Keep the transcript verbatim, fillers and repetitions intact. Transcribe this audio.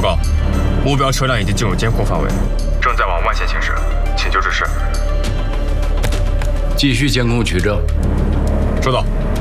告，目标车辆已经进入监控范围，正在往外线行驶，请就指示。 继续监控取证。 收到。